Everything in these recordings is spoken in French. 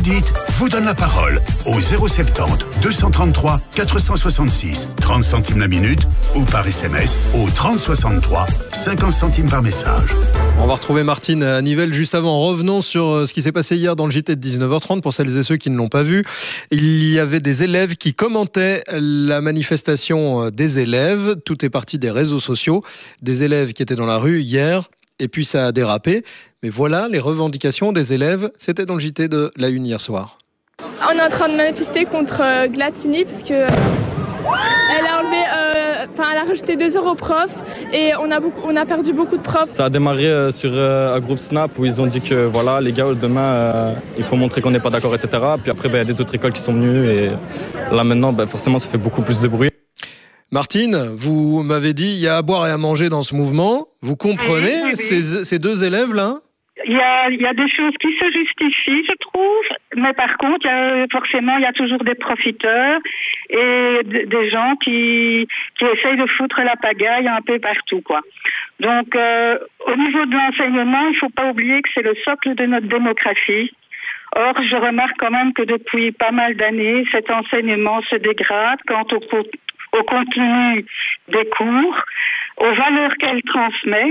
dites vous donne la parole au 070 233 466, 30 centimes la minute, ou par SMS au 30 63, 50 centimes par message. On va retrouver Martine à Nivelles juste avant. Revenons sur ce qui s'est passé hier dans le JT de 19h30 pour celles et ceux qui ne l'ont pas vu. Il y avait des élèves qui commentaient la manifestation des élèves. Tout est parti des réseaux sociaux. Des élèves qui étaient dans la rue hier. Et puis ça a dérapé. Mais voilà les revendications des élèves. C'était dans le JT de la Une hier soir. On est en train de manifester contre Glatini parce que elle a enlevé, elle a rajouté 2 heures aux profs et on a perdu beaucoup de profs. Ça a démarré sur un groupe Snap où ils ont dit que voilà les gars demain il faut montrer qu'on n'est pas d'accord, etc. Puis après il y a des autres écoles qui sont venues et là maintenant forcément ça fait beaucoup plus de bruit. Martine, vous m'avez dit il y a à boire et à manger dans ce mouvement. Vous comprenez oui. Ces deux élèves-là ? Il y a des choses qui se justifient, je trouve, mais par contre, il y a toujours des profiteurs et des gens qui essayent de foutre la pagaille un peu partout, quoi. Donc, au niveau de l'enseignement, il faut pas oublier que c'est le socle de notre démocratie. Or, je remarque quand même que depuis pas mal d'années, cet enseignement se dégrade quant au contenu des cours, aux valeurs qu'elle transmet,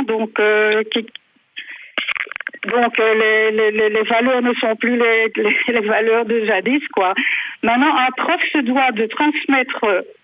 les valeurs ne sont plus les valeurs de jadis, quoi. Maintenant, un prof se doit de transmettre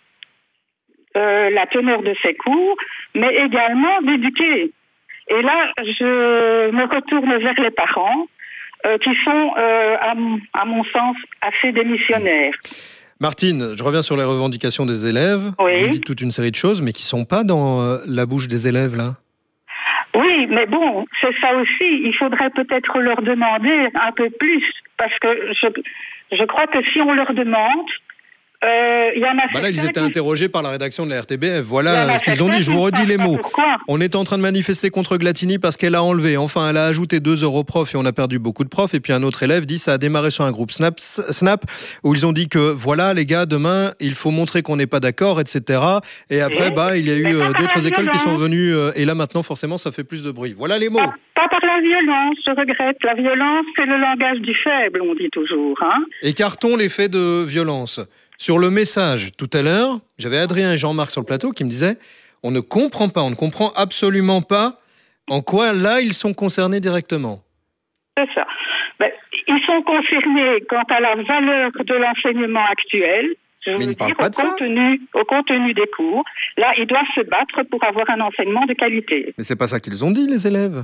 la teneur de ses cours, mais également d'éduquer. Et là, je me retourne vers les parents, qui sont, à mon sens, assez démissionnaires. Martine, je reviens sur les revendications des élèves. Oui. Vous dites toute une série de choses, mais qui ne sont pas dans la bouche des élèves, là. Oui, mais bon, c'est ça aussi. Il faudrait peut-être leur demander un peu plus, parce que je crois que si on leur demande, il y en a. Là, ils étaient interrogés par la rédaction de la RTBF. Voilà ce qu'ils ont dit. Je vous redis les mots. On est en train de manifester contre Glatini parce qu'elle a enlevé. Enfin, elle a ajouté 2 heures aux profs et on a perdu beaucoup de profs. Et puis un autre élève dit ça a démarré sur un groupe Snap où ils ont dit que voilà les gars, demain il faut montrer qu'on n'est pas d'accord, etc. Et après, il y a eu d'autres écoles qui sont venues et là maintenant forcément ça fait plus de bruit. Voilà les mots. Pas par la violence, je regrette. La violence, c'est le langage du faible, on dit toujours. Écartons les faits de violence. Sur le message, tout à l'heure, j'avais Adrien et Jean-Marc sur le plateau qui me disaient on ne comprend absolument pas en quoi, là, ils sont concernés directement. C'est ça. Ils sont concernés quant à la valeur de l'enseignement actuel, au contenu des cours. Là, ils doivent se battre pour avoir un enseignement de qualité. Mais c'est pas ça qu'ils ont dit, les élèves.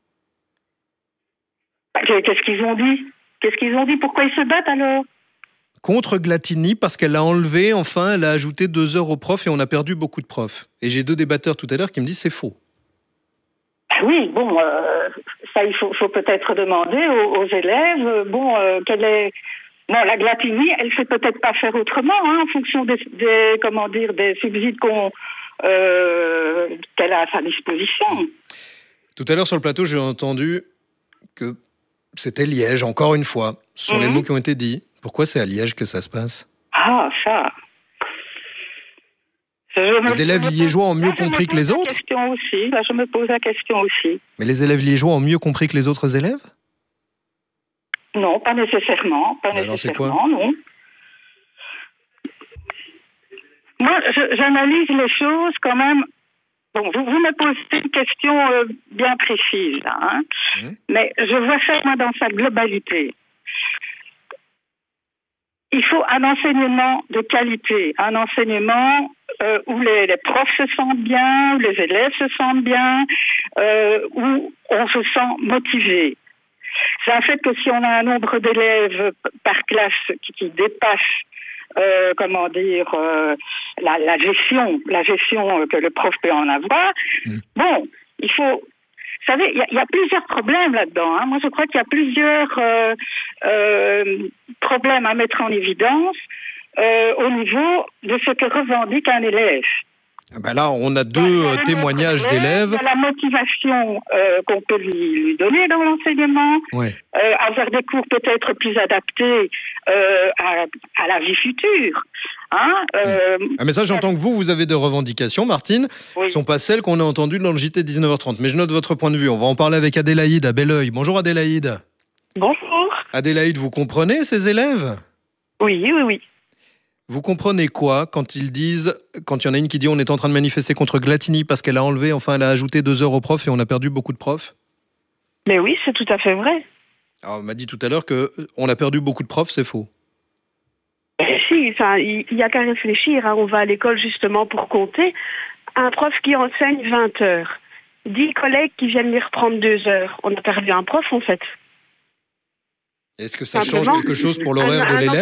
Qu'est-ce qu'ils ont dit Pourquoi ils se battent alors ? Contre Glatini parce qu'elle a enlevé, elle a ajouté 2 heures aux profs et on a perdu beaucoup de profs. Et j'ai 2 débatteurs tout à l'heure qui me disent c'est faux. Oui, ça il faut peut-être demander aux élèves, quelle est... Non, la Glatini, elle sait peut-être pas faire autrement, en fonction des subsides qu'elle a à sa disposition. Tout à l'heure sur le plateau, j'ai entendu que c'était Liège, encore une fois. Ce sont les mots qui ont été dits. Pourquoi c'est à Liège que ça se passe ? Ah, ça. Les élèves liégeois ont mieux compris que les autres ? Je me pose la question aussi. Mais les élèves liégeois ont mieux compris que les autres élèves ? Non, pas nécessairement. Alors c'est quoi ? Non. Moi, j'analyse les choses quand même. Bon, vous me posez une question bien précise, là, mais je vois ça moi dans sa globalité. Il faut un enseignement de qualité, un enseignement où les profs se sentent bien, où les élèves se sentent bien, où on se sent motivé. C'est un fait que si on a un nombre d'élèves par classe qui dépasse, la gestion que le prof peut en avoir, il faut... Vous savez, il y a plusieurs problèmes là-dedans. Moi, je crois qu'il y a plusieurs problèmes à mettre en évidence au niveau de ce que revendique un élève. Là, on a 2 témoignages d'élèves. La motivation qu'on peut lui donner dans l'enseignement, avoir des cours peut-être plus adaptés à la vie future. Mais ça, j'entends que vous avez des revendications, Martine. Ce ne sont pas celles qu'on a entendues dans le JT de 19h30. Mais je note votre point de vue. On va en parler avec Adélaïde à Belleuil. Bonjour Adélaïde. Bonjour. Adélaïde, vous comprenez ces élèves ? Oui. Vous comprenez quoi quand ils disent, quand il y en a une qui dit on est en train de manifester contre Glatini parce qu'elle a enlevé, enfin elle a ajouté 2 heures aux profs et on a perdu beaucoup de profs ? Mais oui, c'est tout à fait vrai. Alors, on m'a dit tout à l'heure qu'on a perdu beaucoup de profs, c'est faux. Si, enfin, il n'y a qu'à réfléchir. Hein. On va à l'école justement pour compter. Un prof qui enseigne 20 heures, 10 collègues qui viennent lui reprendre 2 heures. On a perdu un prof en fait. Est-ce que ça change quelque chose pour l'horaire de l'élève ?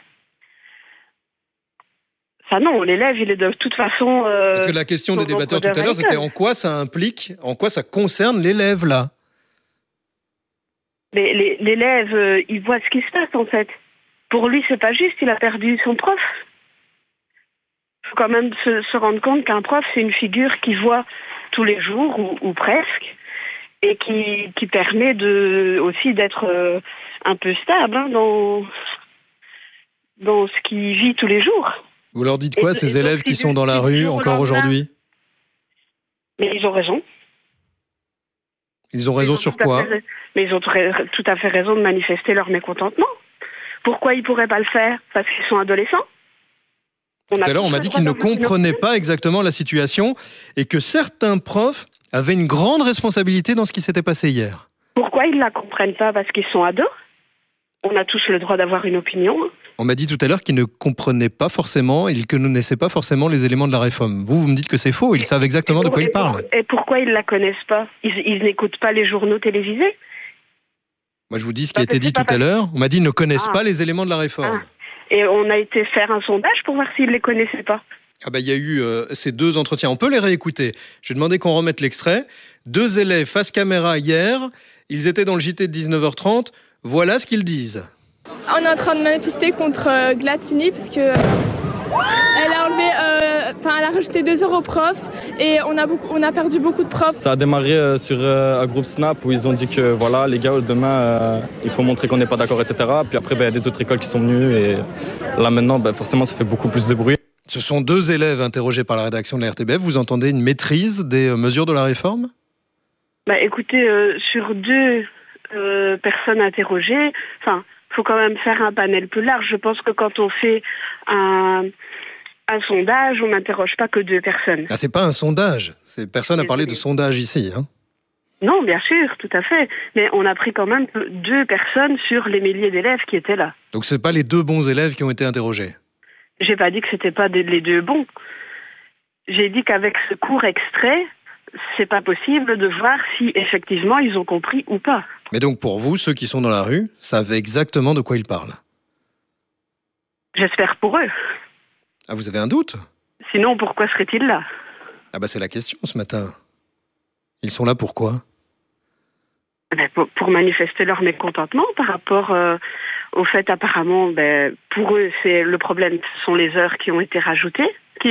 Ça non, l'élève, il est de toute façon... Parce que la question des débatteurs tout à l'heure, c'était en quoi ça implique, en quoi ça concerne l'élève, là ? Mais l'élève, il voit ce qui se passe, en fait. Pour lui, c'est pas juste, il a perdu son prof. Il faut quand même se rendre compte qu'un prof, c'est une figure qui voit tous les jours, ou presque, et qui permet aussi d'être un peu stable hein, dans ce qu'il vit tous les jours. Vous leur dites quoi, ces élèves qui sont dans la rue encore aujourd'hui ? Mais ils ont raison. Ils ont raison sur quoi ? Mais ils ont tout à fait raison de manifester leur mécontentement. Pourquoi ils ne pourraient pas le faire ? Parce qu'ils sont adolescents. Tout à l'heure, on m'a dit qu'ils ne comprenaient pas exactement la situation et que certains profs avaient une grande responsabilité dans ce qui s'était passé hier. Pourquoi ils ne la comprennent pas ? Parce qu'ils sont ados. On a tous le droit d'avoir une opinion. On m'a dit tout à l'heure qu'ils ne comprenaient pas forcément, ils ne connaissaient pas forcément les éléments de la réforme. Vous me dites que c'est faux, ils savent exactement de quoi ils parlent. Et pourquoi ils ne la connaissent pas ? Ils n'écoutent pas les journaux télévisés ? Moi, je vous dis ce qui a été dit tout à l'heure. On m'a dit qu'ils ne connaissent pas les éléments de la réforme. Et on a été faire un sondage pour voir s'ils ne les connaissaient pas. Il y a eu ces 2 entretiens. On peut les réécouter. Je vais demander qu'on remette l'extrait. 2 élèves face caméra hier. Ils étaient dans le JT de 19h30. Voilà ce qu'ils disent. On est en train de manifester contre Glatini parce que elle a enlevé, elle a rajouté 2 heures aux profs et on a perdu beaucoup de profs. Ça a démarré sur un groupe Snap où ils ont dit que voilà les gars demain il faut montrer qu'on n'est pas d'accord, etc. Puis après il y a des autres écoles qui sont venues et là maintenant forcément ça fait beaucoup plus de bruit. Ce sont 2 élèves interrogés par la rédaction de la RTBF. Vous entendez une maîtrise des mesures de la réforme ? Écoutez, sur 2 personnes interrogées, faut quand même faire un panel plus large. Je pense que quand on fait un sondage, on n'interroge pas que 2 personnes. C'est pas un sondage. Personne n'a parlé de sondage ici. Hein. Non, bien sûr, tout à fait. Mais on a pris quand même 2 personnes sur les milliers d'élèves qui étaient là. Donc c'est pas les 2 bons élèves qui ont été interrogés. J'ai pas dit que c'était pas les 2 bons. J'ai dit qu'avec ce court extrait, c'est pas possible de voir si effectivement ils ont compris ou pas. Mais donc pour vous, ceux qui sont dans la rue savent exactement de quoi ils parlent. J'espère pour eux. Vous avez un doute ? Sinon, pourquoi seraient-ils là ? C'est la question ce matin. Ils sont là pourquoi ? Pour manifester leur mécontentement par rapport au fait apparemment, pour eux, c'est le problème, ce sont les heures qui ont été retirées,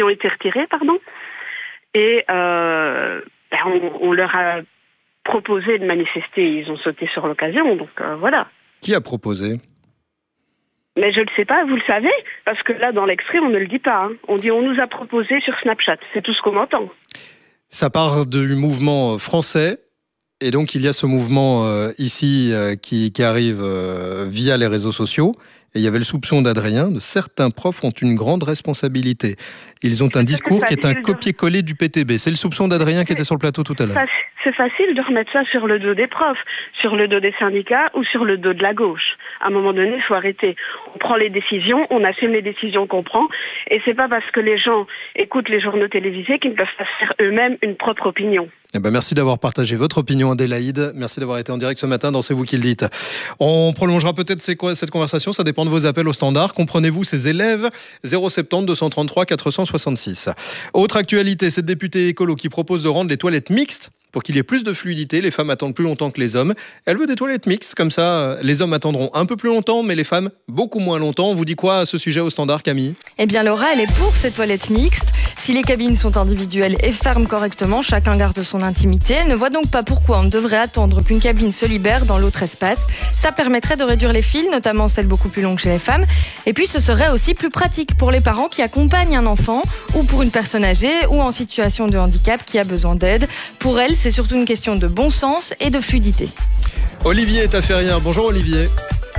et on leur a proposé de manifester, ils ont sauté sur l'occasion, donc voilà. Qui a proposé ? Mais je ne le sais pas, vous le savez, parce que là, dans l'extrait, on ne le dit pas. Hein. On dit on nous a proposé sur Snapchat, c'est tout ce qu'on entend. Ça part du mouvement français, et donc il y a ce mouvement ici qui arrive via les réseaux sociaux. Et il y avait le soupçon d'Adrien, de certains profs ont une grande responsabilité. Ils ont un discours qui est un copier-coller du PTB. C'est le soupçon d'Adrien qui était sur le plateau tout à l'heure. C'est facile de remettre ça sur le dos des profs, sur le dos des syndicats ou sur le dos de la gauche. À un moment donné, il faut arrêter. On prend les décisions, on assume les décisions qu'on prend, et c'est pas parce que les gens écoutent les journaux télévisés qu'ils ne peuvent pas faire eux-mêmes une propre opinion. Merci d'avoir partagé votre opinion, Adélaïde. Merci d'avoir été en direct ce matin dans C'est vous qui le dites. On prolongera peut-être cette conversation, ça dépend de vos appels au standard. Comprenez-vous ces élèves ? 070 233 466. Autre actualité, cette députée écolo qui propose de rendre les toilettes mixtes pour qu'il y ait plus de fluidité. Les femmes attendent plus longtemps que les hommes. Elle veut des toilettes mixtes, comme ça les hommes attendront un peu plus longtemps, mais les femmes beaucoup moins longtemps. On vous dit quoi à ce sujet au standard, Camille ? Laura, elle est pour ces toilettes mixtes. Si les cabines sont individuelles et ferment correctement, chacun garde son intimité. Elle ne voit donc pas pourquoi on devrait attendre qu'une cabine se libère dans l'autre espace. Ça permettrait de réduire les files, notamment celles beaucoup plus longues chez les femmes. Et puis ce serait aussi plus pratique pour les parents qui accompagnent un enfant ou pour une personne âgée ou en situation de handicap qui a besoin d'aide. Pour elle, c'est surtout une question de bon sens et de fluidité. Olivier est affairien. Bonjour Olivier.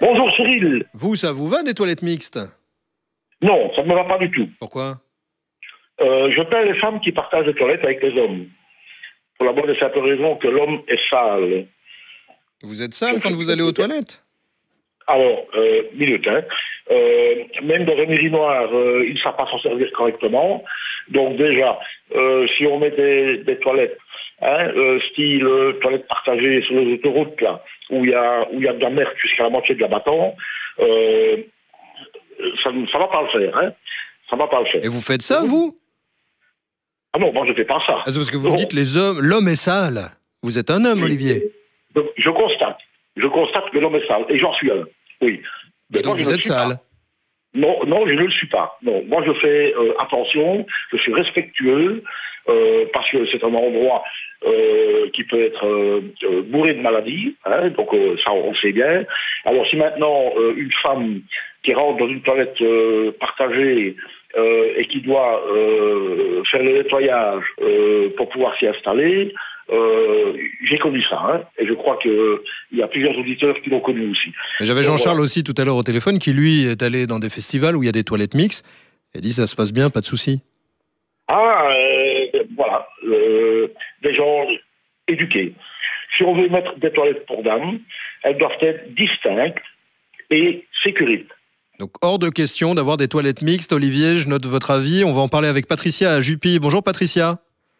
Bonjour Cyril. Vous, ça vous va des toilettes mixtes? Non, ça ne me va pas du tout. Pourquoi? Je plains les femmes qui partagent les toilettes avec les hommes. Pour la bonne et simple raison que l'homme est sale. Vous êtes sale quand vous allez aux toilettes? Alors, minute, hein. Même dans les urinoirs, ils ne savent pas s'en servir correctement. Donc déjà, si on met des toilettes, style toilettes partagées sur les autoroutes, là, où il y a de la merde jusqu'à la moitié de l'abattant, ça va pas le faire, hein. Ça va pas le faire. Et vous faites ça, vous? Ah non, moi je fais pas ça. C'est parce que vous dites l'homme est sale. Vous êtes un homme, oui, Olivier. Donc, je constate que l'homme est sale, et j'en suis un, oui. Mais donc vous êtes sale. Non, je ne le suis pas. Non, moi je fais attention, je suis respectueux, parce que c'est un endroit qui peut être bourré de maladies, hein, donc ça on le sait bien. Alors si maintenant une femme qui rentre dans une toilette partagée et qui doit faire le nettoyage pour pouvoir s'y installer, j'ai connu ça, hein, et je crois qu'il y a plusieurs auditeurs qui l'ont connu aussi. J'avais Jean-Charles aussi tout à l'heure au téléphone qui lui est allé dans des festivals où il y a des toilettes mixtes et dit ça se passe bien, pas de souci. Voilà, des gens éduqués. Si on veut mettre des toilettes pour dames, elles doivent être distinctes et sécurites. Donc hors de question d'avoir des toilettes mixtes. Olivier, je note votre avis. On va en parler avec Patricia à Jupy. Bonjour Patricia.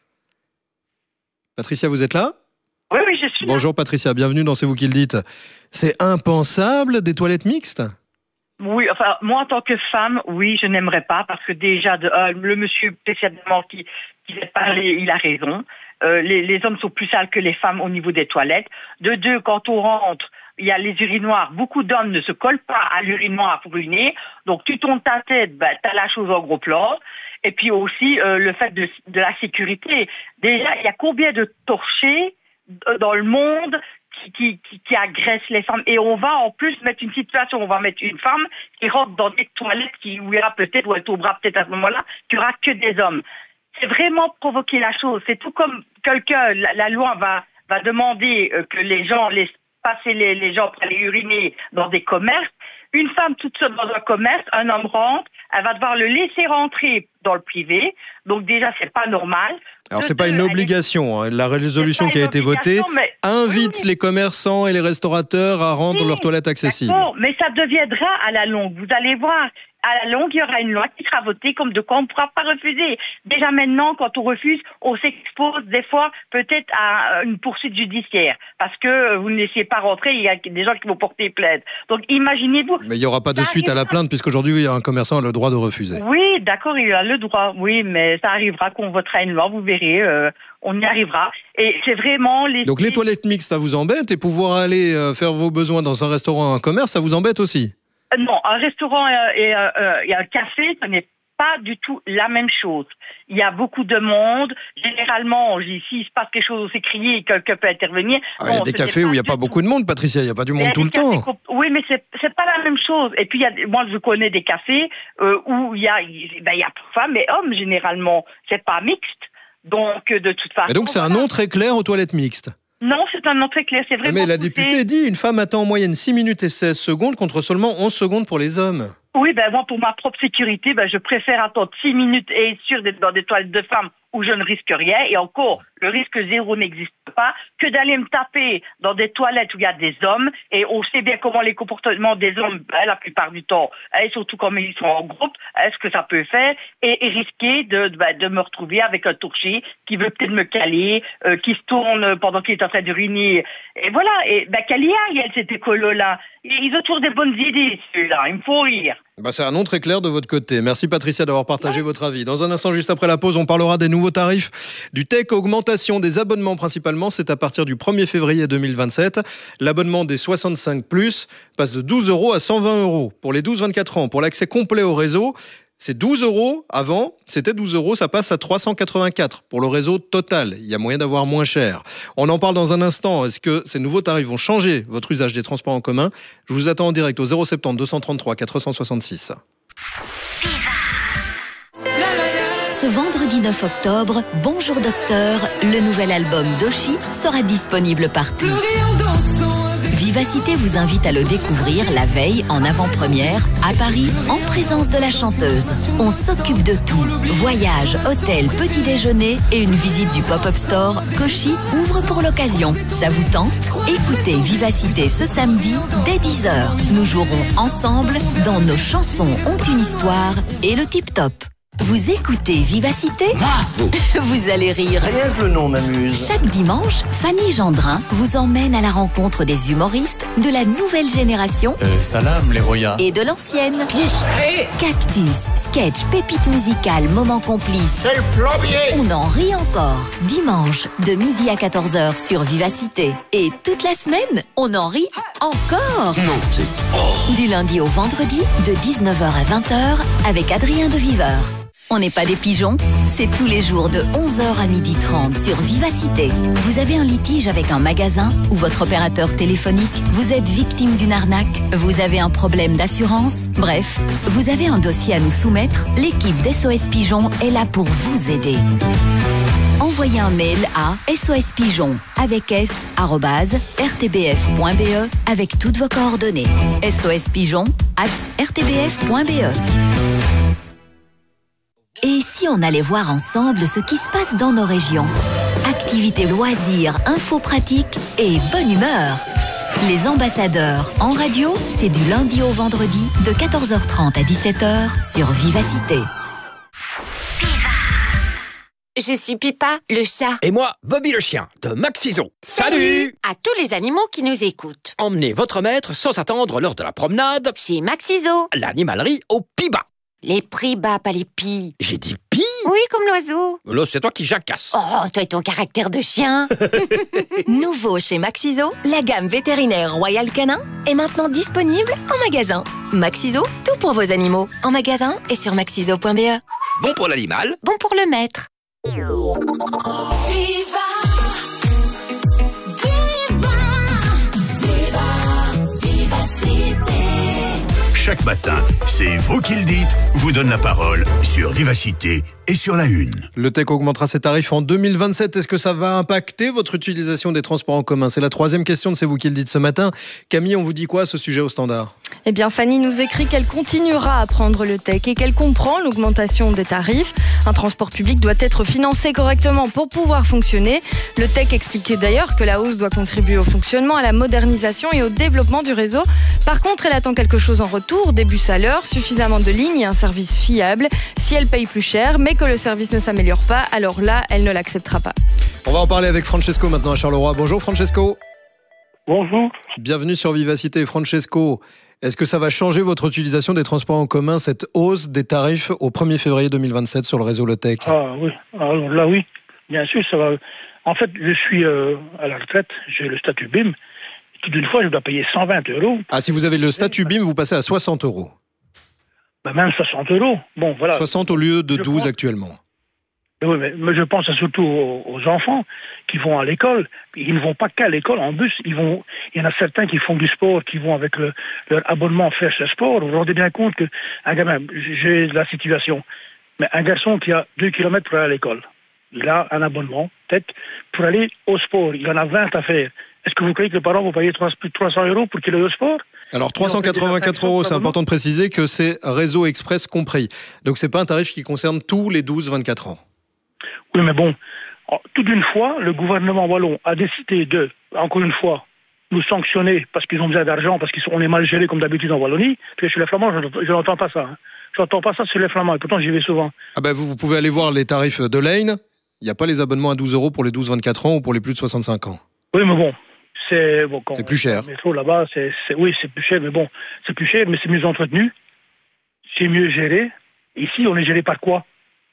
Patricia, vous êtes là? Oui, je suis là. Bonjour Patricia, bienvenue dans C'est vous qui le dites. C'est impensable des toilettes mixtes? Oui, enfin, moi en tant que femme, oui, je n'aimerais pas parce que déjà, le monsieur précédemment qui a parlé, il a raison. Les hommes sont plus sales que les femmes au niveau des toilettes. De deux, quand on rentre, il y a les urinoirs. Beaucoup d'hommes ne se collent pas à l'urinoir pour uriner. Donc, tu tournes ta tête, t'as la chose en gros plan. Et puis aussi, le fait de la sécurité. Déjà, il y a combien de torchers dans le monde qui agressent les femmes? Et on va en plus mettre une situation, on va mettre une femme qui rentre dans des toilettes où il y aura peut-être, ou elle tombera peut-être à ce moment-là, qu'il n'y aura que des hommes. C'est vraiment provoquer la chose. C'est tout comme quelqu'un, la loi va demander que les gens laissent passer les gens pour aller uriner dans des commerces. Une femme toute seule dans un commerce, un homme rentre, elle va devoir le laisser rentrer dans le privé. Donc déjà, c'est pas normal. Alors c'est pas une obligation. La résolution qui a été votée invite les commerçants et les restaurateurs à rendre leurs toilettes accessibles. Mais ça deviendra à la longue. Vous allez voir. À la longue, il y aura une loi qui sera votée comme de quoi on ne pourra pas refuser. Déjà maintenant, quand on refuse, on s'expose des fois peut-être à une poursuite judiciaire parce que vous ne laissiez pas rentrer, il y a des gens qui vont porter plainte. Donc imaginez-vous... Mais il n'y aura pas de suite à la plainte puisqu'aujourd'hui, un commerçant a le droit de refuser. Oui, d'accord, il a le droit, oui, mais ça arrivera qu'on votera une loi, vous verrez, on y arrivera. Et c'est vraiment... Donc les toilettes mixtes, ça vous embête et pouvoir aller faire vos besoins dans un restaurant ou un commerce, ça vous embête aussi? Non, un restaurant et un café, ce n'est pas du tout la même chose. Il y a beaucoup de monde. Généralement, s'il se passe quelque chose, c'est crié, quelqu'un peut intervenir. Il y a des cafés où il n'y a pas beaucoup de monde, Patricia. Il n'y a pas du monde tout le temps. Oui, mais c'est pas la même chose. Et puis, moi, je connais des cafés où il y a femmes et hommes, généralement. C'est pas mixte. Donc, de toute façon... Et donc, c'est un nom très clair aux toilettes mixtes? Non, c'est un nom très clair, c'est vraiment... Mais la députée dit une femme attend en moyenne 6 minutes et 16 secondes contre seulement 11 secondes pour les hommes. Oui, moi, pour ma propre sécurité, je préfère attendre 6 minutes et être sûr d'être dans des toilettes de femmes où je ne risque rien. Et encore, le risque zéro n'existe pas, que d'aller me taper dans des toilettes où il y a des hommes. Et on sait bien comment les comportements des hommes, la plupart du temps, et surtout quand ils sont en groupe, est-ce que ça peut faire, et risquer de me retrouver avec un torché qui veut peut-être me caler, qui se tourne pendant qu'il est en train d'uriner. Et voilà, et qu'elle y aille, cet écolo-là. Ils ont toujours des bonnes idées, ceux-là, il me faut rire. C'est un nom très clair de votre côté. Merci Patricia d'avoir partagé votre avis. Dans un instant, juste après la pause, on parlera des nouveaux tarifs du TEC, augmentation des abonnements principalement. C'est à partir du 1er février 2027. L'abonnement des 65+, passe de 12 € à 120 € pour les 12-24 ans. Pour l'accès complet au réseau, c'est 12 € avant, c'était 12 €, ça passe à 384 pour le réseau total. Il y a moyen d'avoir moins cher. On en parle dans un instant. Est-ce que ces nouveaux tarifs vont changer votre usage des transports en commun? Je vous attends en direct au 070 233 466. Ce vendredi 9 octobre, Bonjour Docteur, le nouvel album d'Oshi sera disponible partout. Vivez Vivacité vous invite à le découvrir la veille en avant-première à Paris en présence de la chanteuse. On s'occupe de tout. Voyage, hôtel, petit déjeuner et une visite du pop-up store Cauchy ouvre pour l'occasion. Ça vous tente? Écoutez Vivacité ce samedi dès 10h. Nous jouerons ensemble dans Nos chansons ont une histoire et le tip-top. Vous écoutez Vivacité? Vous allez rire. Rien que le nom m'amuse. Chaque dimanche, Fanny Gendrin vous emmène à la rencontre des humoristes de la nouvelle génération Salam les Roya. et de l'ancienne. Cactus, sketch, pépites musicales, moments complices. C'est le plombier. On en rit encore. Dimanche, de midi à 14h sur Vivacité. Et toute la semaine, on en rit encore. Non, c'est... Du lundi au vendredi, de 19h à 20h, avec Adrien de Viveur. On n'est pas des pigeons, c'est tous les jours de 11h à 12h30 sur Vivacité. Vous avez un litige avec un magasin ou votre opérateur téléphonique, vous êtes victime d'une arnaque, vous avez un problème d'assurance, bref, vous avez un dossier à nous soumettre, l'équipe d'SOS Pigeon est là pour vous aider. Envoyez un mail à sospigeon avec s@rtbf.be avec toutes vos coordonnées. sospigeon@rtbf.be. Et si on allait voir ensemble ce qui se passe dans nos régions? Activités, loisirs, infos pratiques et bonne humeur. Les ambassadeurs en radio, c'est du lundi au vendredi de 14h30 à 17h sur Vivacité. Je suis Pipa, le chat. Et moi, Bobby le chien, de Maxiso. Salut! À tous les animaux qui nous écoutent. Emmenez votre maître sans attendre l'heure de la promenade. Chez Maxiso. L'animalerie au Pi bas. Les prix bas, pas les pis. J'ai dit pi? Oui, comme l'oiseau. Là, c'est toi qui jacasse. Oh, toi et ton caractère de chien. Nouveau chez Maxiso, la gamme vétérinaire Royal Canin est maintenant disponible en magasin. Maxiso, tout pour vos animaux. En magasin et sur maxiso.be. Bon pour l'animal. Bon pour le maître. Chaque matin, c'est vous qui le dites, vous donne la parole sur Vivacité et sur la Une. Le TEC augmentera ses tarifs en 2027. Est-ce que ça va impacter votre utilisation des transports en commun? C'est la troisième question de C'est vous qui le dites ce matin. Camille, on vous dit quoi à ce sujet au standard? Eh bien, Fanny nous écrit qu'elle continuera à prendre le TEC et qu'elle comprend l'augmentation des tarifs. Un transport public doit être financé correctement pour pouvoir fonctionner. Le TEC expliquait d'ailleurs que la hausse doit contribuer au fonctionnement, à la modernisation et au développement du réseau. Par contre, elle attend quelque chose en retour, des bus à l'heure, suffisamment de lignes et un service fiable. Si elle paye plus cher, mais que le service ne s'améliore pas, alors là, elle ne l'acceptera pas. On va en parler avec Francesco maintenant à Charleroi. Bonjour Francesco. Bonjour. Bienvenue sur Vivacité. Francesco, est-ce que ça va changer votre utilisation des transports en commun, cette hausse des tarifs au 1er février 2027 sur le réseau Le TEC? Ah oui, alors là oui, bien sûr, ça va. En fait, je suis à la retraite, j'ai le statut BIM. Tout d'une fois, je dois payer 120 €. Ah, si vous avez le statut BIM, vous passez à 60 €. Ben, même 60 €. Bon, voilà. 60 au lieu de 12 actuellement. Oui, mais je pense surtout aux enfants qui vont à l'école. Ils ne vont pas qu'à l'école en bus. Il y en a certains qui font du sport, qui vont avec leur abonnement faire ce sport. Vous vous rendez bien compte qu'un gamin, j'ai la situation, mais un garçon qui a 2 km pour aller à l'école, il a un abonnement, peut-être, pour aller au sport. Il en a 20 à faire. Est-ce que vous croyez que les parents vont payer plus de 300 € pour qu'il aille au sport? Alors 384 €, c'est important de préciser que c'est réseau express compris. Donc c'est pas un tarif qui concerne tous les 12-24 ans. Oui, mais bon, tout d'une fois, le gouvernement wallon a décidé de, encore une fois, nous sanctionner parce qu'ils ont besoin d'argent, parce qu'on est mal gérés comme d'habitude en Wallonie. Parce que chez les Flamands, je n'entends pas ça. Hein. Je n'entends pas ça sur les Flamands, et pourtant j'y vais souvent. Ah ben vous pouvez aller voir les tarifs de Lane. Il n'y a pas les abonnements à 12 € pour les 12-24 ans ou pour les plus de 65 ans. Oui, mais bon. C'est plus cher. Le métro là-bas, oui, c'est plus cher, mais bon, c'est plus cher, mais c'est mieux entretenu, c'est mieux géré. Ici, on est géré par quoi?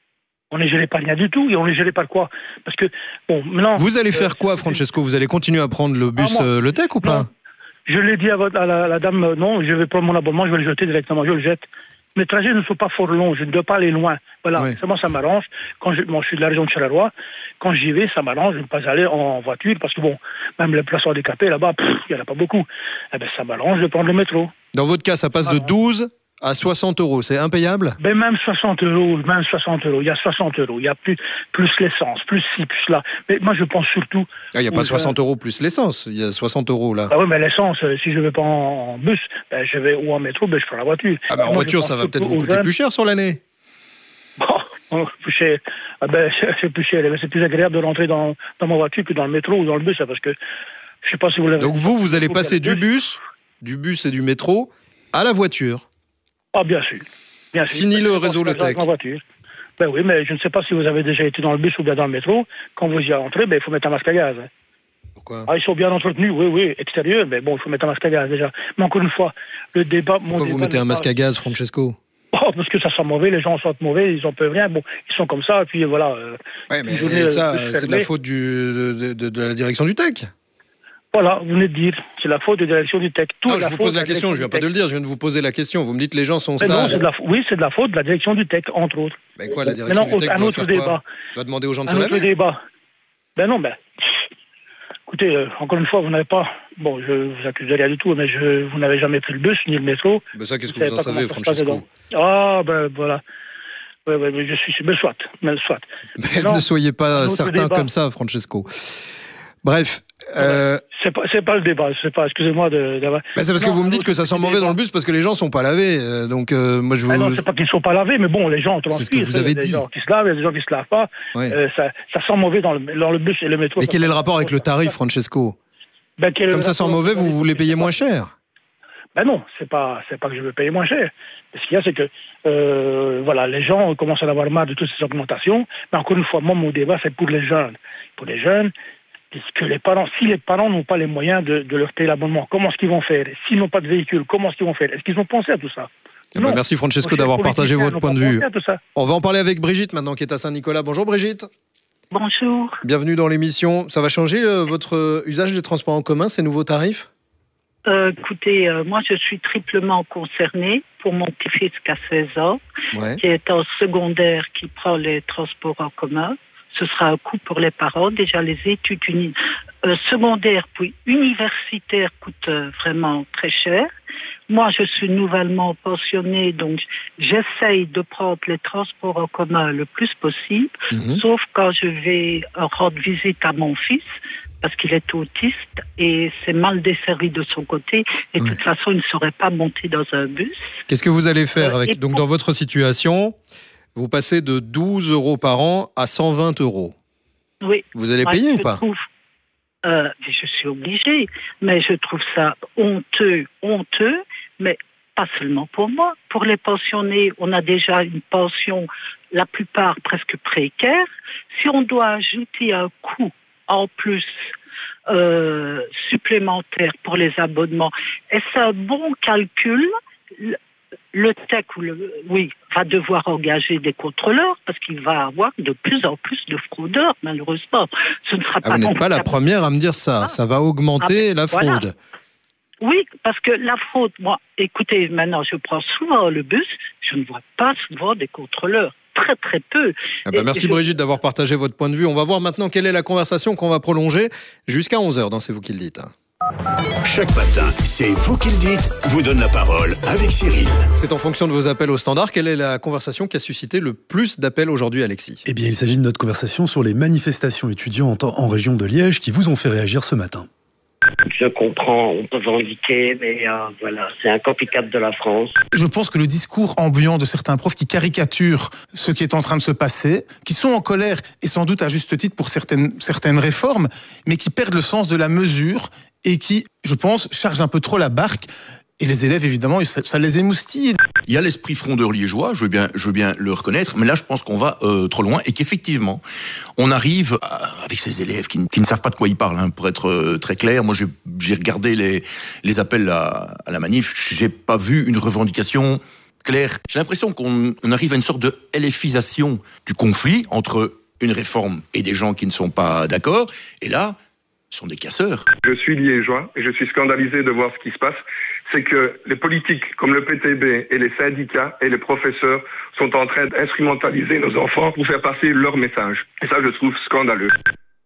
On est géré par rien du tout, et on est géré par quoi? Parce que, bon, maintenant... Vous allez faire quoi, Francesco? Vous allez continuer à prendre le bus Le TEC ou pas? Non. Je l'ai dit à la dame, non, je vais prendre mon abonnement, je vais le jeter directement, je le jette. Mes trajets ne sont pas fort longs, je ne dois pas aller loin. Voilà, oui. Moi ça m'arrange. Quand je suis de la région de Charleroi, quand j'y vais, ça m'arrange de ne pas aller en voiture, parce que bon, même les places handicapés là-bas, il n'y en a pas beaucoup. Eh ben ça m'arrange de prendre le métro. Dans votre cas, ça passe de 12 À 60 €, c'est impayable? Ben même 60 €, il y a 60 €, il y a plus l'essence, plus ci, plus là. Mais moi je pense surtout... Il n'y a pas 60 € plus l'essence, il y a 60 € là. Ah oui, mais l'essence, si je ne vais pas en bus, ben, je vais ou en métro, ben, je prends la voiture. Ah ben en voiture, ça va peut-être vous coûter plus cher sur l'année. Bon, plus cher. Ah ben, c'est plus cher, c'est plus agréable de rentrer dans ma voiture que dans le métro ou dans le bus, parce que je ne sais pas si vous l'avez... Donc vous allez passer du bus et du métro à la voiture. Ah bien sûr. Fini le réseau Lotec. Ben oui, mais je ne sais pas si vous avez déjà été dans le bus ou bien dans le métro. Quand vous y entrez, ben il faut mettre un masque à gaz. Pourquoi? Ils sont bien entretenus, oui, extérieur, mais bon, il faut mettre un masque à gaz déjà. Mais encore une fois, le débat... Pourquoi vous mettez un masque à gaz, Francesco? Parce que ça sent mauvais, les gens sentent mauvais, ils en peuvent rien. Bon, ils sont comme ça, et puis voilà. Ouais, mais ça, c'est de la faute de la direction du TEC. Voilà, vous venez de dire, c'est la faute de la direction du TEC. Je vous pose la question, je ne viens pas de le dire, je viens de vous poser la question. Vous me dites les gens sont sales. Oui, c'est de la faute de la direction du TEC, entre autres. Mais quoi, la direction du TEC doit faire quoi? Doit demander aux gens de se laver? Un autre débat. Ben non, écoutez, encore une fois, vous n'avez pas... Bon, je vous accuse de rien du tout, mais vous n'avez jamais pris le bus ni le métro. Ben ça, qu'est-ce que vous en savez, Francesco? Ah, ben voilà. Ouais, mais je suis... Mais soit. Mais ne soyez pas certain comme ça, Francesco. Bref... C'est pas le débat, excusez-moi c'est parce que vous me dites que ça sent mauvais dans le bus parce que les gens sont pas lavés, donc moi je vous... non, c'est pas qu'ils sont pas lavés, mais bon, les gens transpirent. C'est ce que vous avez dit. Il y a des gens qui se lavent, il y a des gens qui se lavent pas. Ouais. Ça sent mauvais dans le bus et le métro. Mais quel est le rapport avec le tarif, Francesco? Comme ça sent mauvais, vous voulez payer moins cher? Ben non, c'est pas que je veux payer moins cher. Ce qu'il y a, c'est que voilà, les gens commencent à avoir marre de toutes ces augmentations. Mais encore une fois, moi, mon débat, c'est pour les jeunes. Pour les jeunes, que les parents, si les parents n'ont pas les moyens de leur payer l'abonnement, comment est-ce qu'ils vont faire? S'ils n'ont pas de véhicule, comment est-ce qu'ils vont faire? Est-ce qu'ils ont pensé à tout ça? Merci Francesco d'avoir partagé votre point de vue. On va en parler avec Brigitte maintenant qui est à Saint-Nicolas. Bonjour Brigitte. Bonjour. Bienvenue dans l'émission. Ça va changer votre usage des transports en commun, ces nouveaux tarifs? Écoutez, moi je suis triplement concernée pour mon petit-fils qui a 16 ans, qui est en secondaire, qui prend les transports en commun. Ce sera un coût pour les parents. Déjà, les études secondaires puis universitaires coûtent vraiment très cher. Moi, je suis nouvellement pensionnée, donc j'essaye de prendre les transports en commun le plus possible, sauf quand je vais rendre visite à mon fils, parce qu'il est autiste et c'est mal desservi de son côté. Et de toute façon, il ne saurait pas monter dans un bus. Qu'est-ce que vous allez faire donc dans votre situation? Vous passez de 12 € par an à 120 €. Oui. Vous allez payer ou pas? Je suis obligée, mais je trouve ça honteux, mais pas seulement pour moi. Pour les pensionnés, on a déjà une pension, la plupart presque précaire. Si on doit ajouter un coût en plus supplémentaire pour les abonnements, est-ce un bon calcul? Le TEC va devoir engager des contrôleurs parce qu'il va avoir de plus en plus de fraudeurs, malheureusement. Ce ne sera pas... Vous n'êtes pas la première à me dire ça. Ça va augmenter la fraude. Voilà. Oui, parce que la fraude, moi, écoutez, maintenant, je prends souvent le bus, je ne vois pas souvent des contrôleurs. Très, très peu. Merci Brigitte d'avoir partagé votre point de vue. On va voir maintenant quelle est la conversation qu'on va prolonger jusqu'à 11h dans C'est vous qui le dites. Chaque matin, c'est vous qui le dites, vous donne la parole avec Cyril. C'est en fonction de vos appels au standard. Quelle est la conversation qui a suscité le plus d'appels aujourd'hui, Alexis? Eh bien, il s'agit de notre conversation sur les manifestations étudiantes en région de Liège qui vous ont fait réagir ce matin. Je comprends, on peut revendiquer, mais voilà, c'est un copycat de la France. Je pense que le discours ambiant de certains profs qui caricaturent ce qui est en train de se passer, qui sont en colère, et sans doute à juste titre pour certaines réformes, mais qui perdent le sens de la mesure et qui, je pense, chargent un peu trop la barque. Et les élèves, évidemment, ça les émoustille. Il y a l'esprit frondeur liégeois, je veux bien le reconnaître, mais là, je pense qu'on va trop loin et qu'effectivement, on arrive avec ces élèves qui ne savent pas de quoi ils parlent, pour être très clair. Moi, j'ai regardé les appels à la manif, j'ai pas vu une revendication claire. J'ai l'impression qu'on arrive à une sorte de LFisation du conflit entre une réforme et des gens qui ne sont pas d'accord, et là, ce sont des casseurs. Je suis liégeois et je suis scandalisé de voir ce qui se passe. C'est que les politiques comme le PTB et les syndicats et les professeurs sont en train d'instrumentaliser nos enfants pour faire passer leur message. Et ça, je trouve scandaleux.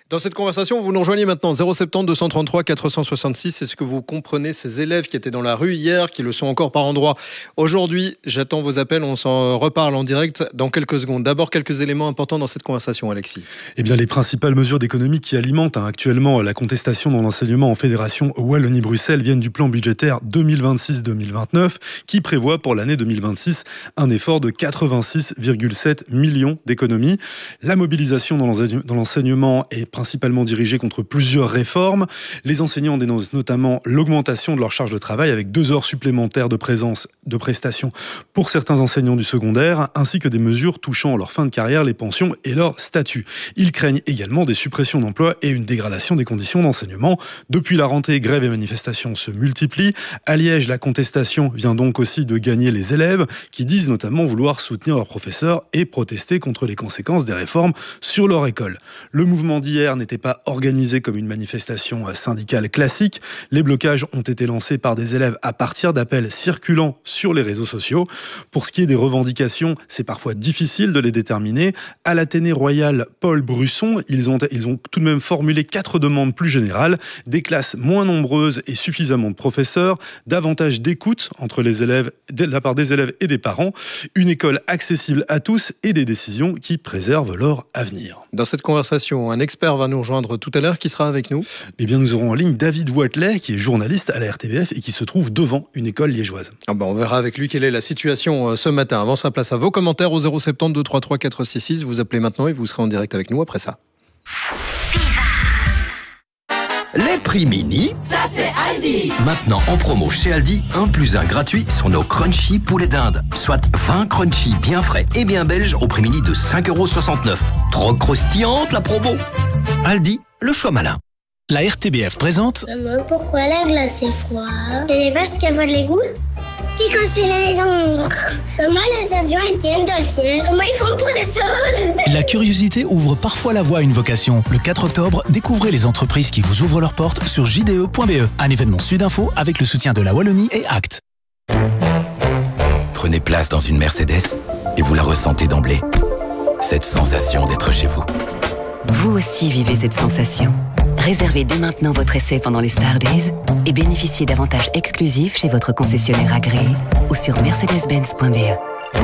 Dans cette conversation, vous nous rejoignez maintenant 070 233 466. Est-ce que vous comprenez ces élèves qui étaient dans la rue hier, qui le sont encore par endroits aujourd'hui? J'attends vos appels, on s'en reparle en direct dans quelques secondes. D'abord, quelques éléments importants dans cette conversation, Alexis. Eh bien, les principales mesures d'économie qui alimentent actuellement la contestation dans l'enseignement en Fédération Wallonie-Bruxelles viennent du plan budgétaire 2026-2029 qui prévoit pour l'année 2026 un effort de 86,7 millions d'économies. La mobilisation dans l'enseignement est principalement dirigée contre plusieurs réformes. Les enseignants dénoncent notamment l'augmentation de leur charge de travail avec 2 heures supplémentaires de présence de prestations pour certains enseignants du secondaire, ainsi que des mesures touchant leur fin de carrière, les pensions et leur statut. Ils craignent également des suppressions d'emplois et une dégradation des conditions d'enseignement. Depuis la rentrée, grèves et manifestations se multiplient. À Liège, la contestation vient donc aussi de gagner les élèves qui disent notamment vouloir soutenir leurs professeurs et protester contre les conséquences des réformes sur leur école. Le mouvement d'hier n'était pas organisé comme une manifestation syndicale classique. Les blocages ont été lancés par des élèves à partir d'appels circulant sur les réseaux sociaux. Pour ce qui est des revendications, c'est parfois difficile de les déterminer. À l'Athénée Royal Paul Brusson, ils ont tout de même formulé 4 demandes plus générales, des classes moins nombreuses et suffisamment de professeurs, davantage d'écoute entre les élèves, de la part des élèves et des parents, une école accessible à tous et des décisions qui préservent leur avenir. Dans cette conversation, un expert va nous rejoindre tout à l'heure. Qui sera avec nous? Eh bien, nous aurons en ligne David Watley, qui est journaliste à la RTBF et qui se trouve devant une école liégeoise. On verra avec lui quelle est la situation ce matin. Avant ça, place à vos commentaires au 070 233 466. Vous appelez maintenant et vous serez en direct avec nous après ça. Les prix mini, ça c'est Aldi. maintenant en promo chez Aldi, 1 + 1 gratuit sur nos crunchy poulet d'Inde. Soit 20 crunchy bien frais et bien belges au prix mini de 5,69 €. Trop croustillante la promo. Aldi, le choix malin. La RTBF présente... Maman, pourquoi la glace est froide? C'est les vaches qui avalent les goûts? Qui construit les maisons? Comment les avions ils tiennent dans le ciel? Comment ils font pour les sols? La curiosité ouvre parfois la voie à une vocation. Le 4 octobre, découvrez les entreprises qui vous ouvrent leurs portes sur jde.be. Un événement Sudinfo avec le soutien de la Wallonie et Act. Prenez place dans une Mercedes et vous la ressentez d'emblée. Cette sensation d'être chez vous. Vous aussi vivez cette sensation. Réservez dès maintenant votre essai pendant les Star Days et bénéficiez d'avantages exclusifs chez votre concessionnaire agréé ou sur mercedes-benz.be.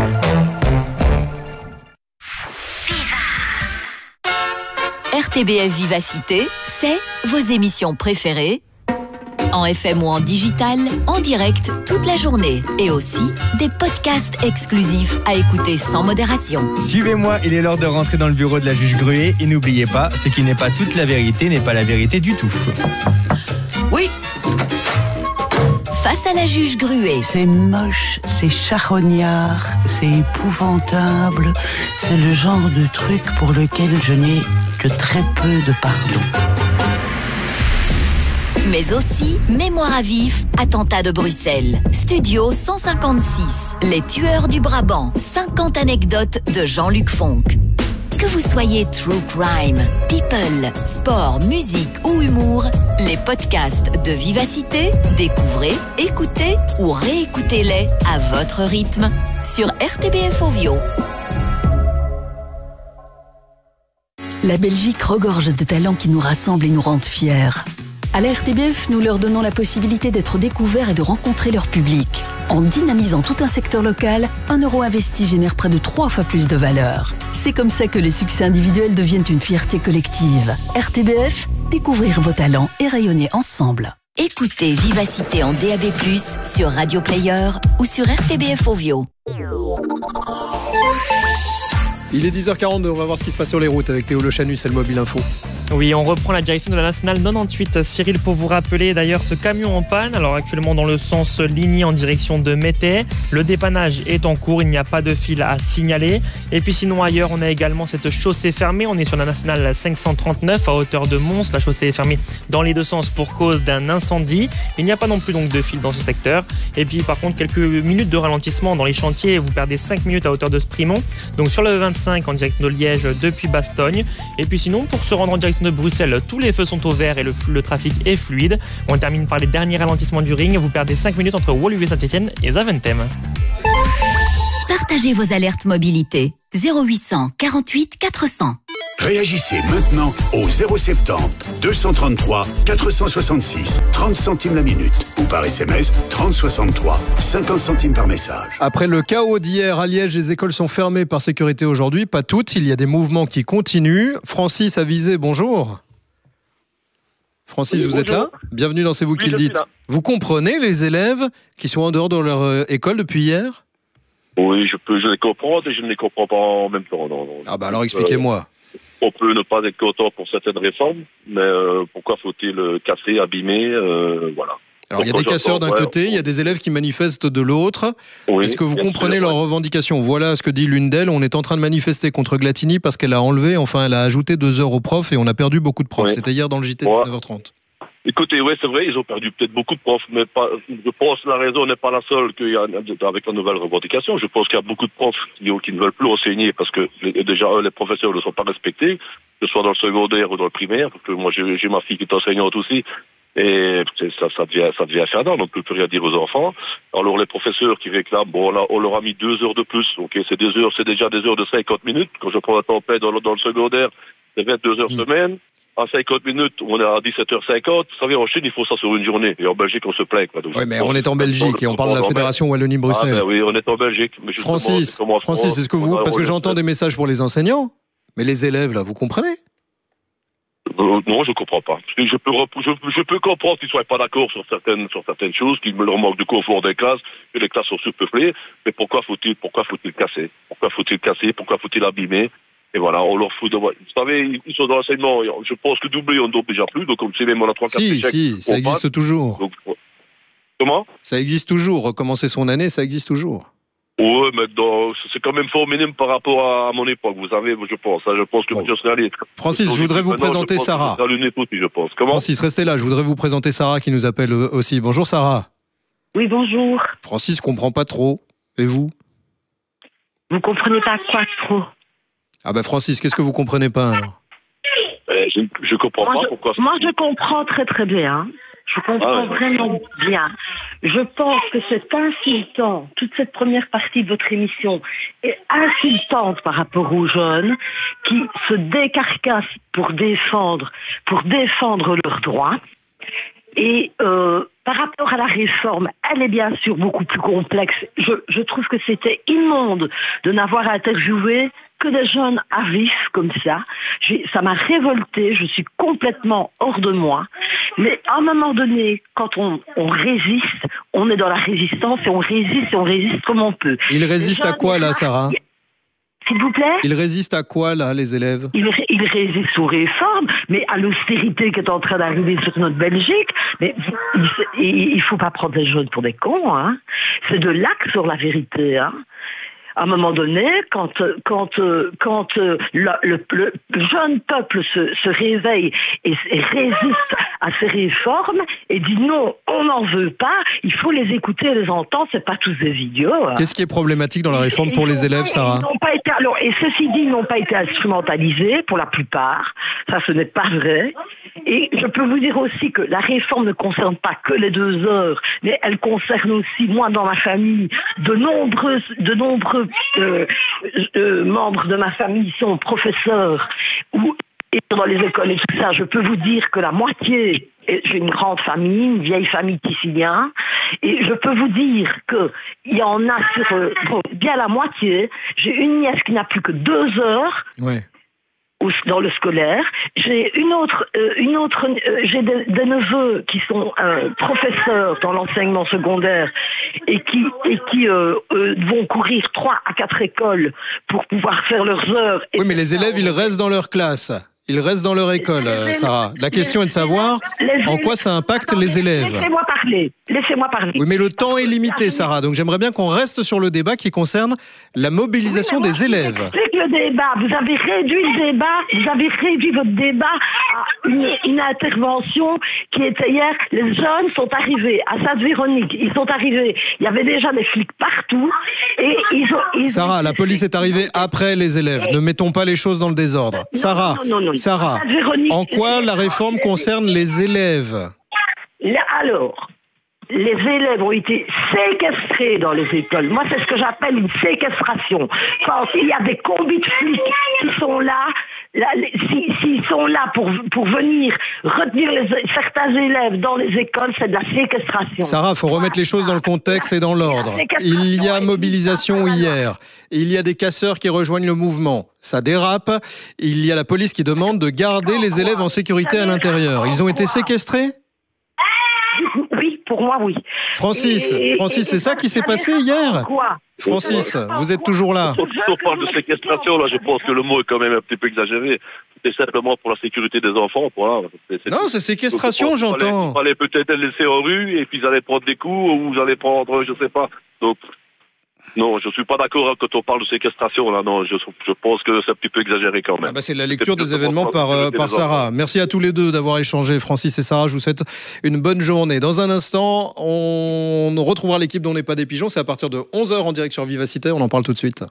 RTBF Vivacité, c'est vos émissions préférées en FM ou en digital, en direct toute la journée. Et aussi des podcasts exclusifs à écouter sans modération. Suivez-moi, il est l'heure de rentrer dans le bureau de la juge Gruet. Et n'oubliez pas, ce qui n'est pas toute la vérité n'est pas la vérité du tout. Oui. Face à la juge Gruet. C'est moche, c'est charognard, c'est épouvantable. C'est le genre de truc pour lequel je n'ai que très peu de pardon. Mais aussi Mémoire à vif, attentat de Bruxelles. Studio 156, Les tueurs du Brabant, 50 anecdotes de Jean-Luc Fonck. Que vous soyez true crime, people, sport, musique ou humour, les podcasts de Vivacité, découvrez, écoutez ou réécoutez-les à votre rythme sur RTBF Ovio. La Belgique regorge de talents qui nous rassemblent et nous rendent fiers. À la RTBF, nous leur donnons la possibilité d'être découverts et de rencontrer leur public. En dynamisant tout un secteur local, 1 euro investi génère près de 3 fois plus de valeur. C'est comme ça que les succès individuels deviennent une fierté collective. RTBF, découvrir vos talents et rayonner ensemble. Écoutez Vivacité en DAB+, sur Radio Player ou sur RTBF Ovio. Il est 10h42, on va voir ce qui se passe sur les routes avec Théo Le Chanus et le Mobile Info. Oui, on reprend la direction de la nationale 98. Cyril, pour vous rappeler d'ailleurs ce camion en panne, alors actuellement dans le sens Ligny en direction de Mété. Le dépannage est en cours, il n'y a pas de fil à signaler. Et puis sinon ailleurs, on a également cette chaussée fermée. On est sur la nationale 539 à hauteur de Mons. La chaussée est fermée dans les deux sens pour cause d'un incendie. Il n'y a pas non plus donc de fil dans ce secteur. Et puis par contre, quelques minutes de ralentissement dans les chantiers. Vous perdez 5 minutes à hauteur de Sprimont. Donc sur le 25 en direction de Liège depuis Bastogne. Et puis sinon, pour se rendre en direction de Bruxelles, tous les feux sont au vert et le trafic est fluide. On termine par les derniers ralentissements du ring. Vous perdez 5 minutes entre Woluwe Saint-Etienne et Zaventem. Partagez vos alertes mobilité. 0800 48 400. Réagissez maintenant au 070 233 466 30 centimes la minute ou par SMS 3063 50 centimes par message. Après le chaos d'hier à Liège, les écoles sont fermées par sécurité aujourd'hui. Pas toutes, il y a des mouvements qui continuent. Francis Avisé, bonjour. Francis, oui, vous êtes là ? Bienvenue dans C'est vous qui le dites. Vous comprenez les élèves qui sont en dehors de leur école depuis hier ? Oui, je les comprends et je ne les comprends pas en même temps. Non. Ah bah alors expliquez-moi. On peut ne pas être content pour certaines réformes, mais pourquoi faut-il casser, abîmer, voilà. Alors il y a des casseurs d'un côté, il y a des élèves qui manifestent de l'autre. Oui, est-ce que vous comprenez leurs revendications ? Voilà ce que dit l'une d'elles. On est en train de manifester contre Glatini parce qu'elle a enlevé, enfin elle a ajouté 2 heures aux profs et on a perdu beaucoup de profs. C'était hier dans le JT 19h30. Écoutez, oui, c'est vrai, ils ont perdu peut-être beaucoup de profs, mais je pense que la raison n'est pas la seule qu'il y a avec la nouvelle revendication. Je pense qu'il y a beaucoup de profs qui ne veulent plus enseigner parce que déjà les professeurs ne sont pas respectés, que ce soit dans le secondaire ou dans le primaire, parce que moi j'ai ma fille qui est enseignante aussi, et ça devient infernal, on ne peut plus rien dire aux enfants. Alors les professeurs qui réclament, bon là, on leur a mis 2 heures de plus, ok, c'est déjà des heures de 50 minutes. Quand je prends la tempête dans le secondaire, c'est 22 heures semaine. À 50 minutes, on est à 17h50. Vous savez, en Chine, il faut ça sur une journée. Et en Belgique, on se plaint. Oui, mais on est en Belgique et on parle de la Fédération Wallonie-Bruxelles. Ah, ben oui, on est en Belgique. Mais Francis, est-ce que vous... Parce que j'entends des messages pour les enseignants, mais les élèves, là, vous comprenez ? Non, je comprends pas. Je peux comprendre qu'ils ne soient pas d'accord sur certaines choses, qu'il leur manque de confort des classes, que les classes sont surpeuplées. Mais pourquoi faut-il casser ? Pourquoi faut-il abîmer ? Et voilà, on leur fout de... Vous savez, ils sont dans l'enseignement. Je pense que doubler, on ne double déjà plus. Donc, comme c'est même on a 3-4 échecs. Si, ça existe toujours. Donc, comment ? Ça existe toujours. Recommencer son année, ça existe toujours. Oui, mais c'est quand même fort minime par rapport à mon époque. Vous savez, je pense. Je pense que je serais allé. Francis, je voudrais vous présenter Sarah. Francis, restez là. Je voudrais vous présenter Sarah qui nous appelle aussi. Bonjour, Sarah. Oui, bonjour. Francis comprend pas trop. Et vous ? Vous comprenez pas quoi trop ? Ah ben Francis, qu'est-ce que vous comprenez pas alors ? Je comprends pas pourquoi... Moi, je comprends très très bien. Je comprends vraiment bien. Je pense que c'est insultant. Toute cette première partie de votre émission est insultante par rapport aux jeunes qui se décarcassent pour défendre leurs droits. Et par rapport à la réforme, elle est bien sûr beaucoup plus complexe. Je trouve que c'était immonde de n'avoir interviewé que des jeunes à vif comme ça. Ça m'a révoltée, je suis complètement hors de moi. Mais à un moment donné, quand on résiste, on est dans la résistance et on résiste comme on peut. Ils résistent à quoi là, Sarah ? S'il vous plaît ? Ils résistent à quoi là, les élèves ? Ils résistent aux réformes, mais à l'austérité qui est en train d'arriver sur notre Belgique. Mais il faut pas prendre les jeunes pour des cons, hein. C'est de l'axe sur la vérité, hein. À un moment donné, quand le jeune peuple se réveille et résiste à ces réformes et dit non, on n'en veut pas, il faut les écouter et les entendre, c'est pas tous des idiots. Hein. Qu'est-ce qui est problématique dans la réforme pour les élèves, Sarah ? Et ceci dit, ils n'ont pas été instrumentalisés pour la plupart, ça ce n'est pas vrai. Et je peux vous dire aussi que la réforme ne concerne pas que les 2 heures, mais elle concerne aussi, moi dans ma famille, de nombreux membres de ma famille sont professeurs et dans les écoles et tout ça. Je peux vous dire que la moitié, j'ai une grande famille, une vieille famille Tissilien, et je peux vous dire qu'il y en a sur bien la moitié. J'ai une nièce qui n'a plus que 2 heures. Ouais. Dans le scolaire, j'ai j'ai des neveux qui sont professeurs dans l'enseignement secondaire et qui vont courir 3 à 4 écoles pour pouvoir faire leurs heures. Oui, mais les élèves, ils restent dans leur classe. Ils restent dans leur école, Sarah. La question est de savoir en quoi ça impacte les élèves. Laissez-moi parler. Oui, mais le temps est limité, Sarah. Donc j'aimerais bien qu'on reste sur le débat qui concerne la mobilisation des élèves. Le débat, vous avez réduit votre débat à une intervention qui était hier. Les jeunes sont arrivés à Sainte-Véronique. Ils sont arrivés. Il y avait déjà des flics partout. Et Sarah, la police est arrivée après les élèves. Ne mettons pas les choses dans le désordre. Sarah, en quoi la réforme concerne les élèves ? Alors, les élèves ont été séquestrés dans les écoles. Moi, c'est ce que j'appelle une séquestration. Quand il y a des combis de flics qui sont là, S'ils sont là pour venir retenir certains élèves dans les écoles, c'est de la séquestration. Sarah, il faut remettre les choses dans le contexte et dans l'ordre. Il y a mobilisation hier. Il y a des casseurs qui rejoignent le mouvement. Ça dérape. Il y a la police qui demande de garder les élèves en sécurité à l'intérieur. Ils ont été séquestrés ? Oui, pour moi, oui. Francis, c'est ça qui s'est passé hier ? Francis, vous êtes toujours là. Si on parle de séquestration, là, je pense que le mot est quand même un petit peu exagéré. C'est simplement pour la sécurité des enfants. Voilà. Non, c'est séquestration, j'entends. Il fallait peut-être les laisser en rue et puis ils allaient prendre des coups ou vous allez prendre, je sais pas. Donc, non, je suis pas d'accord quand on parle de séquestration. Là, non, je pense que c'est un petit peu exagéré quand même. C'est la lecture des événements par Sarah. Merci à tous les deux d'avoir échangé, Francis et Sarah. Je vous souhaite une bonne journée. Dans un instant, on retrouvera l'équipe dont n'est pas des pigeons. C'est à partir de 11h en direct sur Vivacité. On en parle tout de suite.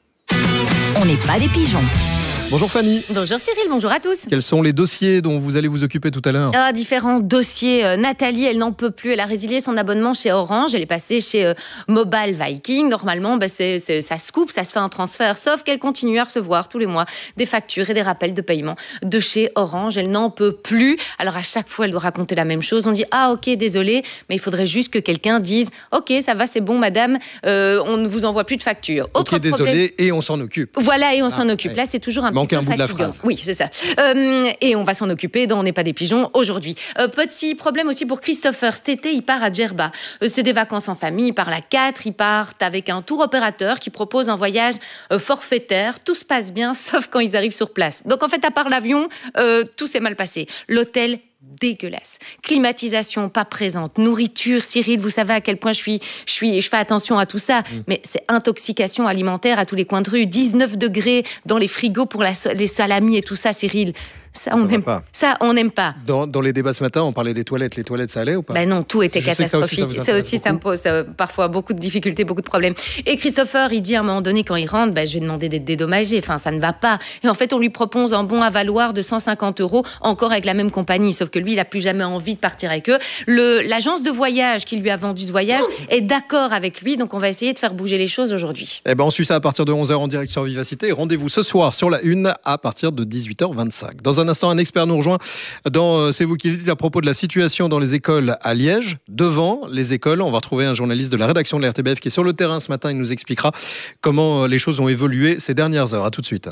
On n'est pas des pigeons. Bonjour Fanny. Bonjour Cyril, bonjour à tous. Quels sont les dossiers dont vous allez vous occuper tout à l'heure ? Différents dossiers. Nathalie, elle n'en peut plus. Elle a résilié son abonnement chez Orange. Elle est passée chez Mobile Viking. Normalement, ça se coupe, ça se fait un transfert. Sauf qu'elle continue à recevoir tous les mois des factures et des rappels de paiement de chez Orange. Elle n'en peut plus. Alors à chaque fois, elle doit raconter la même chose. On dit « Ah ok, désolé, mais il faudrait juste que quelqu'un dise « Ok, ça va, c'est bon madame, on ne vous envoie plus de facture. » Ok, désolé, et on s'en occupe. Voilà, et on s'en occupe. Là, c'est toujours un manque petit un peu bout de la fatigant. phrase. Oui, c'est ça. Et on va s'en occuper dans On n'est pas des pigeons aujourd'hui. Petit problème aussi pour Christopher. Cet été, il part à Djerba. C'est des vacances en famille. Il part à 4. Ils partent avec un tour opérateur qui propose un voyage forfaitaire. Tout se passe bien, sauf quand ils arrivent sur place. Donc en fait, à part l'avion, tout s'est mal passé. L'hôtel, dégueulasse. Climatisation pas présente. Nourriture, Cyril, vous savez à quel point je fais attention à tout ça. Mais c'est intoxication alimentaire à tous les coins de rue. 19 degrés dans les frigos pour les salamis et tout ça, Cyril. Ça, on n'aime pas. Ça, on n'aime pas. Dans les débats ce matin, on parlait des toilettes. Les toilettes, ça allait ou pas ? Ben non, tout était catastrophique. Ça aussi, ça me beaucoup. pose parfois beaucoup de difficultés, beaucoup de problèmes. Et Christopher, il dit à un moment donné, quand il rentre, je vais demander d'être dédommagé. Enfin, ça ne va pas. Et en fait, on lui propose un bon à valoir de 150 €, encore avec la même compagnie. Sauf que lui, il n'a plus jamais envie de partir avec eux. L'agence de voyage qui lui a vendu ce voyage est d'accord avec lui. Donc, on va essayer de faire bouger les choses aujourd'hui. On suit ça à partir de 11h en direct sur Vivacité. Rendez-vous ce soir sur la 1 à partir de 18h25. Dans un instant, un expert nous rejoint dans C'est vous qui le dites à propos de la situation dans les écoles à Liège. Devant les écoles, on va retrouver un journaliste de la rédaction de la RTBF qui est sur le terrain ce matin. Il nous expliquera comment les choses ont évolué ces dernières heures. À tout de suite.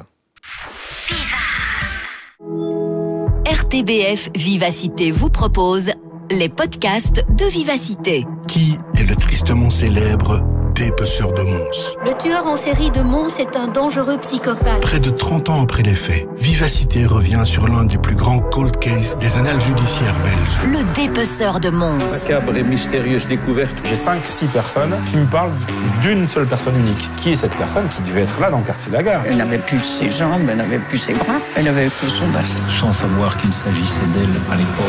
RTBF Vivacité vous propose les podcasts de Vivacité. Qui est le tristement célèbre dépeceur de Mons? Le tueur en série de Mons est un dangereux psychopathe. Près de 30 ans après les faits, Vivacité revient sur l'un des plus grands cold cases des annales judiciaires belges. Le dépeceur de Mons. Macabre et mystérieuse découverte. J'ai 5-6 personnes qui me parlent d'une seule personne unique. Qui est cette personne qui devait être là dans le quartier de la Gare? Elle n'avait plus ses jambes, elle n'avait plus ses bras, elle avait plus son bassin. Sans savoir qu'il s'agissait d'elle à l'époque.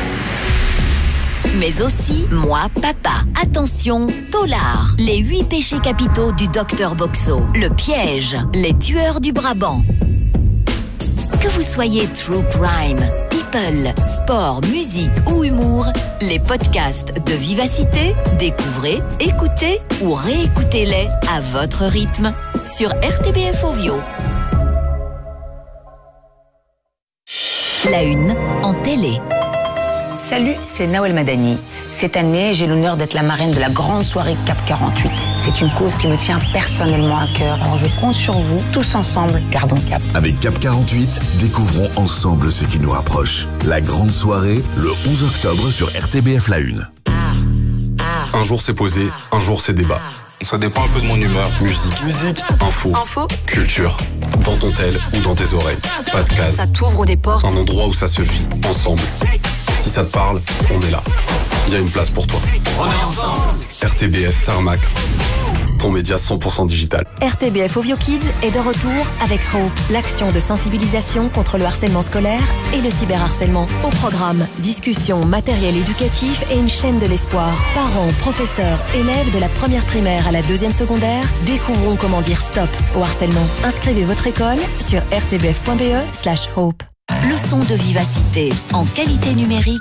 Mais aussi Moi Papa. Attention, Tolard. Les 8 péchés capitaux du docteur Boxo. Le piège. Les tueurs du Brabant. Que vous soyez true crime, people, sport, musique ou humour, les podcasts de Vivacité, découvrez, écoutez ou réécoutez-les à votre rythme sur RTBF Ovio. La une en télé. Salut, c'est Nawel Madani. Cette année, j'ai l'honneur d'être la marraine de la grande soirée CAP 48. C'est une cause qui me tient personnellement à cœur. Alors je compte sur vous, tous ensemble, gardons cap. Avec CAP 48, découvrons ensemble ce qui nous rapproche. La grande soirée, le 11 octobre sur RTBF La Une. Un jour c'est posé, un jour c'est débat. Ça dépend un peu de mon humeur. Musique, info, culture. Dans ton tel ou dans tes oreilles. Pas de case. Ça t'ouvre des portes. Un endroit où ça se vit, ensemble. Si ça te parle, on est là. Il y a une place pour toi. On est ensemble. RTBF Tarmac. Ton média 100% digital. RTBF Ovio Kids est de retour avec Hope, l'action de sensibilisation contre le harcèlement scolaire et le cyberharcèlement. Au programme, discussion, matériel éducatif et une chaîne de l'espoir. Parents, professeurs, élèves de la première primaire à la deuxième secondaire, découvrons comment dire stop au harcèlement. Inscrivez votre école sur rtbf.be/hope. Leçon de Vivacité en qualité numérique